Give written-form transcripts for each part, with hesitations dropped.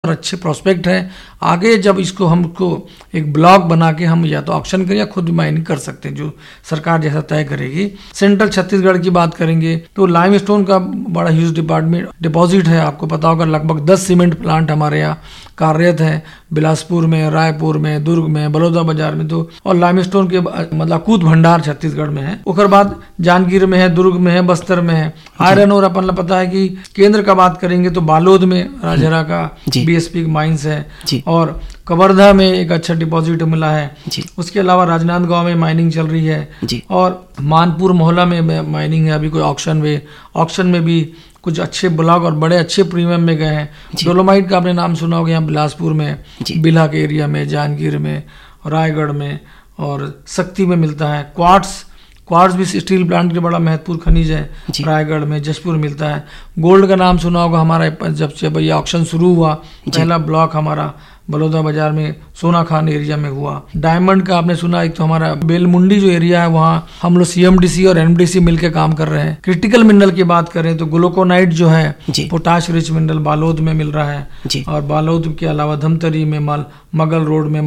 और अच्छे प्रोस्पेक्ट हैं। आगे जब इसको हमको एक ब्लॉक बना के हम या तो ऑक्शन करें या खुद माइनिंग कर सकते हैं, जो सरकार जैसा तय करेगी। सेंट्रल छत्तीसगढ़ की बात करेंगे तो लाइमस्टोन का बड़ा ह्यूज डिपॉजिट है। आपको पता होगा लगभग 10 सीमेंट प्लांट हमारे यहाँ कार्यरत है, बिलासपुर में, रायपुर में, दुर्ग में, बलौदा बाजार में। तो और लाइमस्टोन के मतलब अकूत भंडार छत्तीसगढ़ में है। उसके बाद जांजगीर में है, दुर्ग में है, बस्तर में है। आयरन और अपन पता है कि केंद्र का बात करेंगे तो बालोद में राजहरा का बीएसपी माइंस है और कवर्धा में एक अच्छा डिपॉजिट मिला है। उसके अलावा राजनांदगांव में माइनिंग चल रही है और मानपुर मोहल्ला में माइनिंग है। अभी कोई ऑक्शन में भी कुछ अच्छे ब्लॉक और बड़े अच्छे प्रीमियम में गए हैं। डोलोमाइट का आपने नाम सुना होगा, यहाँ बिलासपुर में, बिल्हा के एरिया में, जांजगीर में, रायगढ़ में और शक्ति में मिलता है। क्वार्ट्स भी स्टील प्लांट के बड़ा महत्वपूर्ण खनिज है, रायगढ़ में, जसपुर मिलता है। गोल्ड का नाम सुना होगा, हमारा जब से ये ऑक्शन शुरू हुआ पहला ब्लॉक हमारा बलौदा बाजार में सोना खान एरिया में हुआ। डायमंड का आपने सुना, एक तो हमारा बेलमुंडी जो एरिया है वहाँ हम लोग सीएमडीसी और एनडीसी मिलकर काम कर रहे हैं। क्रिटिकल मिनरल की बात करें तो ग्लूकोनाइट जो है पोटाश रिच मिनरल बालोद में मिल रहा है और बालोद के अलावा धमतरी में, मगल रोड में,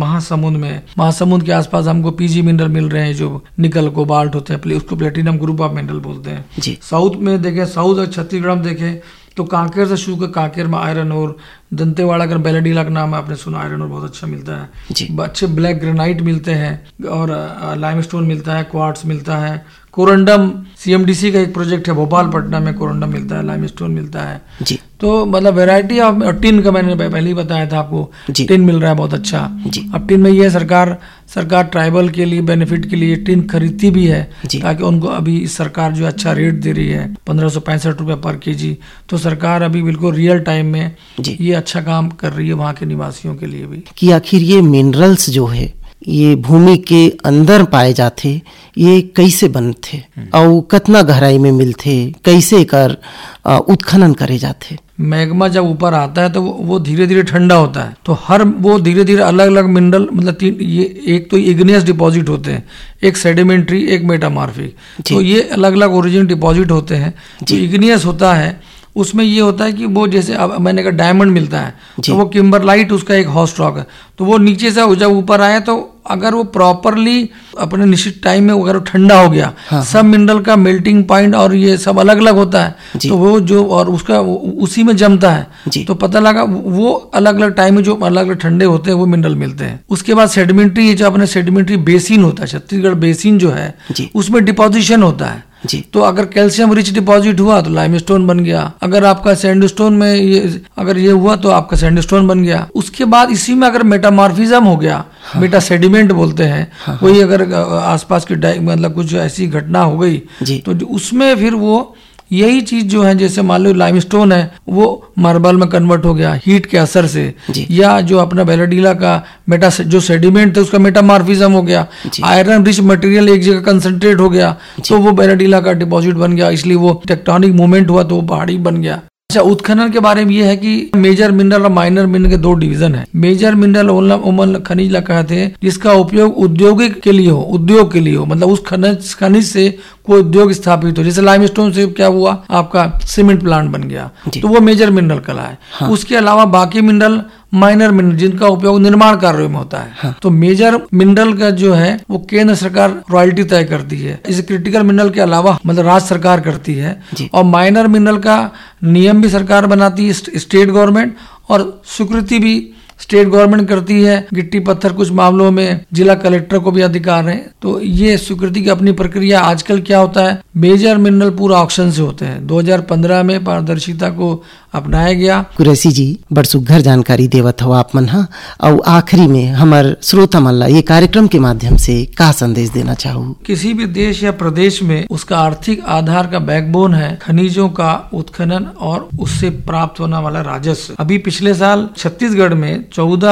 महासमुंद के आसपास हमको पीजी मिनरल मिल रहे हैं जो निकल कोबाल्ट होते हैं, उसको प्लेटिनम ग्रुप ऑफ मिनरल बोलते हैं। साउथ में देखें, साउथ और छत्तीसगढ़ में देखें तो कांकेर से शुरू कर कांकेर में आयरन और, दंतेवाड़ा का बेलाडीला का नाम आपने सुना, आयरन और बहुत अच्छा मिलता है। अच्छे ब्लैक ग्रेनाइट मिलते हैं और लाइमस्टोन मिलता है, क्वार्ट्स मिलता है। कोरंडम सीएमडीसी का एक प्रोजेक्ट है भोपाल पटना में, कोरंडम मिलता है, लाइमस्टोन मिलता है। तो मतलब वैरायटी ऑफ टिन का मैंने पहले ही बताया था आपको, टिन मिल रहा है बहुत अच्छा। अब टिन में ये सरकार ट्राइबल के लिए बेनिफिट के लिए टिन खरीदती भी है ताकि उनको, अभी सरकार जो अच्छा रेट दे रही है 1565 रुपये पर केजी, तो सरकार अभी बिल्कुल रियल टाइम में ये अच्छा काम कर रही है वहाँ के निवासियों के लिए भी। कि आखिर ये मिनरल्स जो है ये भूमि के अंदर पाए जाते, ये कैसे बनते और कितना गहराई में मिलते, कैसे कर उत्खनन करे जाते? मैग्मा जब ऊपर आता है तो वो धीरे धीरे ठंडा होता है, तो वो धीरे धीरे अलग अलग मिनरल, मतलब ये एक तो इग्नियस डिपॉजिट होते हैं, एक सेडिमेंट्री, एक मेटामॉर्फिक। तो ये अलग अलग ओरिजिन डिपॉजिट होते हैं। जो इग्नियस होता है उसमें ये होता है कि वो जैसे अब मैंने कहा डायमंड मिलता है तो वो किम्बरलाइट उसका एक हॉट स्टॉक है, तो वो नीचे से जब ऊपर आया तो अगर वो प्रॉपरली अपने निश्चित टाइम में अगर वो ठंडा हो गया, सब मिनरल का मेल्टिंग पॉइंट और ये सब अलग अलग होता है, तो वो जो और उसका उसी में जमता है, तो पता लगा वो अलग अलग टाइम में जो अलग अलग ठंडे होते हैं वो मिनरल मिलते हैं। उसके बाद सेडिमेंट्री, ये जो अपने सेडिमेंट्री बेसिन होता है, छत्तीसगढ़ बेसिन जो है उसमें डिपोजिशन होता है। तो अगर कैल्शियम रिच डिपॉजिट हुआ तो लाइमस्टोन बन गया, अगर आपका सैंडस्टोन में ये हुआ तो आपका सैंडस्टोन बन गया। उसके बाद इसी में अगर मेटामॉर्फिज्म हो गया, मेटा सेडिमेंट बोलते हैं, कोई अगर आसपास की मतलब कुछ ऐसी घटना हो गई तो उसमें फिर वो यही चीज जो है, जैसे मान लो लाइमस्टोन है वो मार्बल में कन्वर्ट हो गया हीट के असर से, या जो अपना बेलाडीला का जो सेडिमेंट था उसका मेटामॉर्फिज्म हो गया, आयरन रिच मटेरियल एक जगह कंसंट्रेट हो गया तो वो बेलाडीला का डिपॉजिट बन गया, इसलिए वो टेक्टोनिक मूवमेंट हुआ तो वो पहाड़ी बन गया। अच्छा, उत्खनन के बारे में ये है कि मेजर मिनरल और माइनर मिनरल के 2 डिवीजन है। मेजर मिनरल उमल खनिज कहते हैं जिसका उपयोग उद्योग के लिए हो, मतलब उस खनिज से कोई उद्योग स्थापित हो। जैसे लाइमस्टोन से क्या हुआ, आपका सीमेंट प्लांट बन गया, तो वो मेजर मिनरल कहलाए। उसके अलावा बाकी मिनरल माइनर मिनरल जिनका उपयोग निर्माण कार्यों में होता है। तो मेजर मिनरल का जो है वो केंद्र सरकार रॉयल्टी तय करती है, इसे क्रिटिकल मिनरल के अलावा मतलब राज्य सरकार करती है। और माइनर मिनरल का नियम भी सरकार बनाती है, स्टेट गवर्नमेंट, और स्वीकृति भी स्टेट गवर्नमेंट करती है। गिट्टी पत्थर कुछ मामलों में जिला कलेक्टर को भी अधिकार है। तो ये स्वीकृति की अपनी प्रक्रिया। आजकल क्या होता है, मेजर मिनरल पूरा ऑक्शन से होते हैं। 2015 में पारदर्शिता को अपनाया गया। कुरैसी जी बड़ सुघर जानकारी देवत हो आप मन हा। और आखिरी में हमार श्रोता मन ला ये कार्यक्रम के माध्यम से का संदेश देना चाहूँ? किसी भी देश या प्रदेश में उसका आर्थिक आधार का बैकबोन है खनिजों का उत्खनन और उससे प्राप्त होने वाला राजस्व। अभी पिछले साल छत्तीसगढ़ में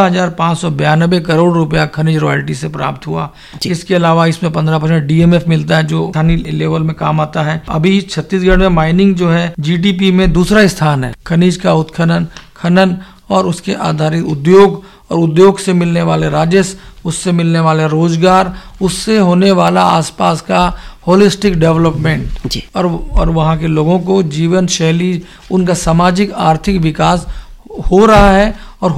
14,592 करोड़ रुपया खनिज रॉयल्टी से प्राप्त हुआ। इसके अलावा इसमें 15% डीएमएफ मिलता है जो स्थानीय लेवल में काम आता है। अभी छत्तीसगढ़ में माइनिंग जो है जीडीपी में दूसरा स्थान है। खनिज का उत्खनन, खनन और उसके आधारित उद्योग और उद्योग से मिलने वाले राजस्व, उससे मिलने वाले रोजगार, उससे होने वाला आसपास का होलिस्टिक डेवलपमेंट और वहाँ के लोगों को जीवन शैली, उनका सामाजिक आर्थिक विकास हो रहा है